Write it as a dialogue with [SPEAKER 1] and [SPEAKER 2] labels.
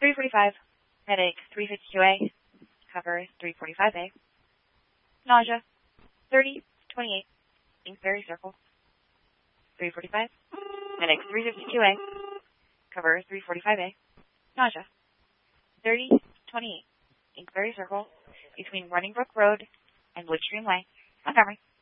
[SPEAKER 1] 345, headache, 352A, cover 345A, nausea, 3028, Kingsbury Circle, 345, headache, 352A, cover 345A, nausea, 3028, Kingsbury Circle, between Running Brook Road and Woodstream Way, Montgomery.